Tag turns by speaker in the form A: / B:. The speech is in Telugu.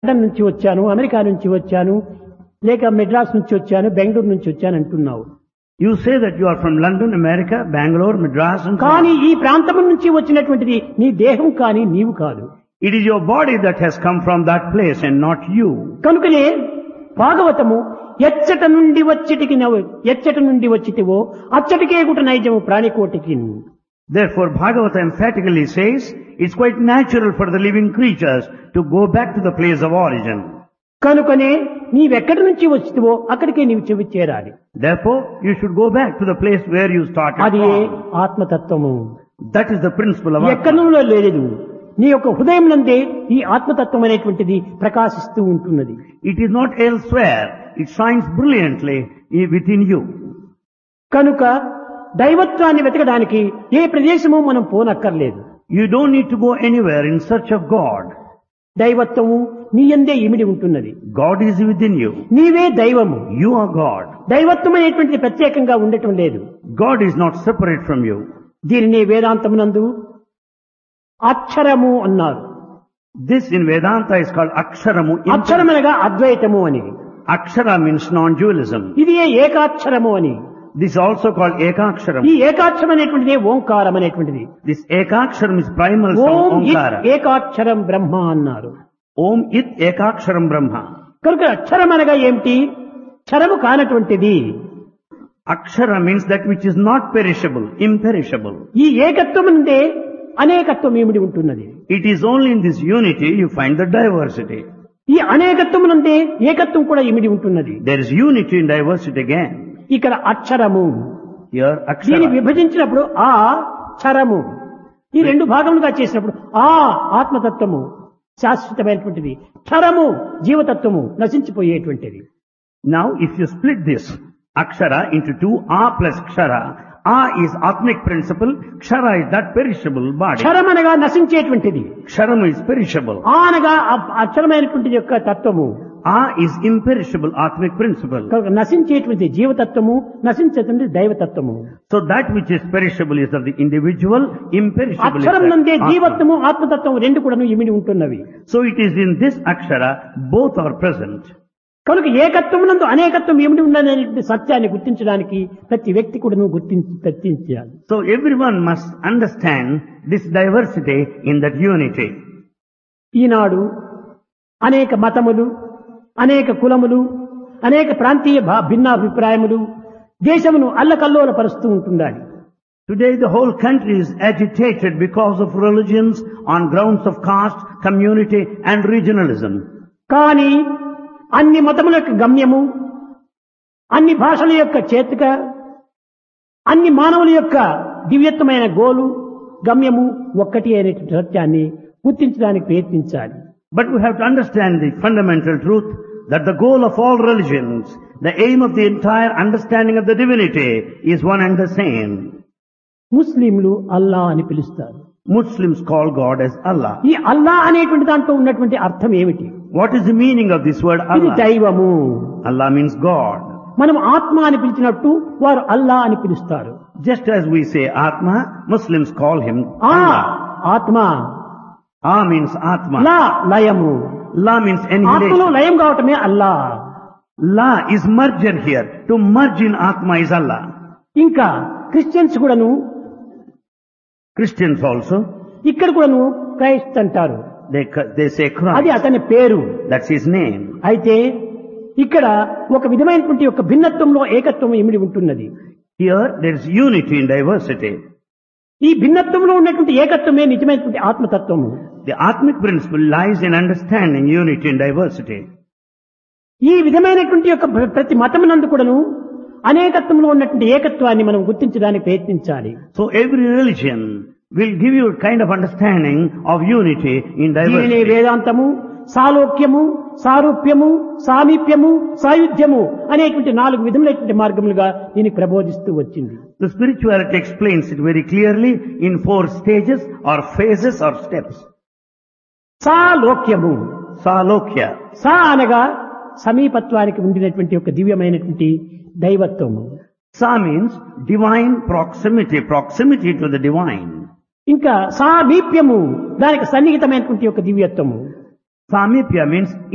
A: లండన్ నుంచి వచ్చాను, అమెరికా నుంచి వచ్చాను, లేక మెడ్రాస్ నుంచి వచ్చాను, బెంగళూరు నుంచి వచ్చాను అంటున్నావు.
B: You say that you are from London, America, Bangalore, Madras and so
A: కానీ
B: on.
A: ఈ ప్రాంతం నుంచి వచ్చినటువంటిది నీ దేహం కానీ నీవు కాదు.
B: It is your body that has come from that place and not you.
A: కనుకనే భాగవతము ఎచ్చట నుండి వచ్చితివో అచ్చటికే గుట నైజము ప్రాణికోటికి.
B: Therefore, Bhagavata emphatically says it's quite natural for the living creatures to go back to the place of origin.
A: కనుకనే నీవెక్కడి నుంచి వచ్చితివో అక్కడికే నీవు చెవి చేరాలి.
B: Therefore, you should go back to the place where you started
A: అది
B: from.
A: ఆత్మతత్వము.
B: That is the principle of
A: ఎక్కడో
B: Atma.
A: లేదు, నీ యొక్క హృదయం నందే ఈ ఆత్మతత్వం అనేటువంటిది ప్రకాశిస్తూ ఉంటున్నది.
B: It is not elsewhere. It shines brilliantly within you.
A: కనుక దైవత్వాన్ని వెతకడానికి ఏ ప్రదేశము మనం పోనక్కర్లేదు.
B: You don't need to go anywhere in search of God.
A: దైవత్వము నీ యందే ఇమిడి ఉంటున్నది.
B: God is within you.
A: నీవే దైవము.
B: You are God.
A: దైవత్వం అనేటువంటిది ప్రత్యేకంగా ఉండటం లేదు.
B: God is not separate from you.
A: దీనిని వేదాంతమునందు అక్షరము అన్నారు.
B: This in Vedanta is called Aksharamu.
A: అక్షరమనగా అద్వైతము అని.
B: Akshara means non-dualism.
A: ఇది ఏకాక్షరము అని.
B: This is also called Ekaksharam.
A: ఈ ఏకాక్షరం అనేటువంటిది ఓంకారం అనేటువంటిది.
B: This Ekaksharam is primal
A: Om
B: from
A: ఇత్
B: Omkara.
A: ఏకాక్షరం బ్రహ్మ అన్నారు.
B: Om it Ekaksharam Brahma.
A: కనుక అక్షరం అనగా ఏమిటి? క్షరము కానటువంటిది.
B: Akshara means that which is not perishable, imperishable.
A: ఈ ఏకత్వం నుండే అనేకత్వం ఏమిడి ఉంటున్నది.
B: It is only in this unity you find the diversity.
A: ఈ అనేకత్వం నుండే ఏకత్వం కూడా ఇమిడి ఉంటున్నది.
B: There is unity in diversity again.
A: ఇక్కడ అక్షరము.
B: Here
A: దీన్ని
B: Akshara.
A: విభజించినప్పుడు ఆ క్షరము, ఈ రెండు భాగములుగా చేసినప్పుడు ఆ ఆత్మతత్వము శాశ్వతమైనటువంటిది, క్షరము జీవతత్వము నశించిపోయేటువంటిది.
B: Now if you split this Akshara into two, A plus Kshara, A is Atmic principle, Kshara is that perishable body.
A: క్షరం అనగా నశించేటువంటిది,
B: Ksharam is perishable.
A: ఆ అనగా అక్షరమైనటువంటి యొక్క తత్వము.
B: A is imperishable Atmic principle.
A: కనుక నశించేటువంటి జీవతత్వము, నశించేటువంటి దైవతత్వము.
B: So that which is perishable is of the individual, imperishable is
A: అక్షరం నందే
B: the Atma.
A: జీవత్వము ఆత్మతత్వం రెండు కూడా ఇమిడి ఉంటున్నవి.
B: So it is in this Akshara, both are present.
A: కనుక ఏకత్వమునందు అనేకత్వం ఏమిటి ఉండనేటువంటి సత్యాన్ని గుర్తించడానికి ప్రతి వ్యక్తి కూడా గుర్తించాలి.
B: So everyone must understand this diversity in that unity.
A: ఈనాడు అనేక మతములు, అనేక కులములు, అనేక ప్రాంతీయ భిన్నాభిప్రాయములు దేశమును అల్లకల్లోల పరుస్తూ ఉంటున్నాయి.
B: Today the whole country is agitated because of religions on grounds of caste, community and regionalism.
A: కానీ అన్ని మతముల యొక్క గమ్యము, అన్ని భాషల యొక్క చేతిక, అన్ని మానవుల యొక్క దివ్యత్వమైన గోలు గమ్యము ఒక్కటి అనేటువంటి సత్యాన్ని గుర్తించడానికి ప్రయత్నించాలి.
B: But we have to understand the fundamental truth that the goal of all religions, the aim of the entire understanding of the divinity is one and the same.
A: ముస్లింలు అల్లా అని పిలుస్తారు.
B: Muslims call God as Allah.
A: ఈ అల్లా అనేటువంటి దాంట్లో ఉన్నటువంటి అర్థం ఏమిటి?
B: What is the meaning of this word
A: ఇది
B: Allah?
A: దైవము.
B: Allah means God.
A: మనం ఆత్మ అని పిలిచినట్టు వారు అల్లా అని పిలుస్తారు.
B: Just as we say Atma, Muslims call him
A: ఆ
B: Allah.
A: ఆత్మ,
B: A means Atma.
A: లా లయము.
B: La means
A: ఆత్మలో
B: annihilation.
A: లయం కావటమే అల్లా.
B: La is merger here. To merge in Atma is Allah.
A: ఇంకా క్రిస్టియన్స్ కూడాను,
B: Christians also,
A: ఇక్కడ కూడాను క్రైస్ట్ అంటారు.
B: they say
A: అది
B: Christ.
A: అతని పేరు.
B: That's his name.
A: అయితే ఇక్కడ ఒక విధమైనటువంటి యొక్క భిన్నత్వంలో ఏకత్వం ఇమిడి ఉంటున్నది.
B: Here there is unity in diversity.
A: ఈ భిన్నత్వంలో ఉన్నటువంటి ఏకత్వమే నిజమైనటువంటి ఆత్మతత్వము.
B: The Atmic principle lies in understanding unity in diversity.
A: ఈ విధమైనటువంటి యొక్క ప్రతి మతమునందు కూడాను అనేకత్వంలో ఉన్నటువంటి ఏకత్వాన్ని మనం గుర్తించడానికి ప్రయత్నించాలి.
B: So every religion will give you a kind of understanding of unity in
A: దీనినే
B: diversity.
A: వేదాంతము, సాలోక్యము, సారూప్యము, సామీప్యము, సాయుధ్యము అనేటువంటి 4 విధములైనటువంటి మార్గములుగా దీన్ని ప్రబోధిస్తూ వచ్చింది.
B: The spirituality explains it very clearly in 4 stages or phases or steps.
A: సాలోక్యము,
B: Salokya.
A: సా అనగా సమీపత్వానికి ఉండినటువంటి ఒక దివ్యమైనటువంటి దైవత్వము.
B: Sa means divine proximity, proximity to the divine.
A: ఇంకా సామీప్యము, దానికి సన్నిహితమైనటువంటి ఒక దివ్యత్వము.
B: Samipya means